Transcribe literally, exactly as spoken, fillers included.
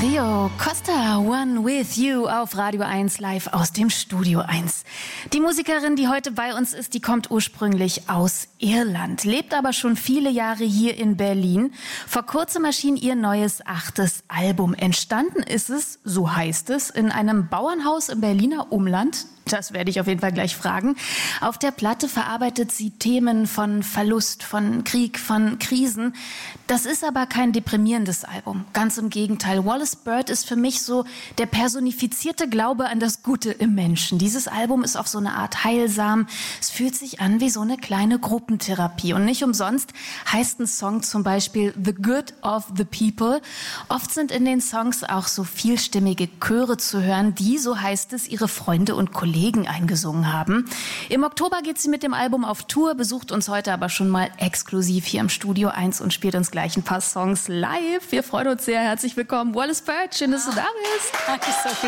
Trio Costa One With You auf Radio eins live aus dem Studio eins. Die Musikerin, die heute bei uns ist, die kommt ursprünglich aus Irland, lebt aber schon viele Jahre hier in Berlin. Vor kurzem erschien ihr neues achtes Album. Entstanden ist es, so heißt es, in einem Bauernhaus im Berliner Umland. Das werde ich auf jeden Fall gleich fragen. Auf der Platte verarbeitet sie Themen von Verlust, von Krieg, von Krisen. Das ist aber kein deprimierendes Album. Ganz im Gegenteil. Wallis Bird ist für mich so der personifizierte Glaube an das Gute im Menschen. Dieses Album ist auf so eine Art heilsam. Es fühlt sich an wie so eine kleine Gruppentherapie. Und nicht umsonst heißt ein Song zum Beispiel The Good of the People. Oft sind in den Songs auch so vielstimmige Chöre zu hören, die, so heißt es, ihre Freunde und Kollegen eingesungen haben. Im Oktober geht sie mit dem Album auf Tour, besucht uns heute aber schon mal exklusiv hier im Studio eins und spielt uns gleich ein paar Songs live. Wir freuen uns sehr. Herzlich willkommen, Wallis Bird. Schön, dass du da bist. Danke, Sophie.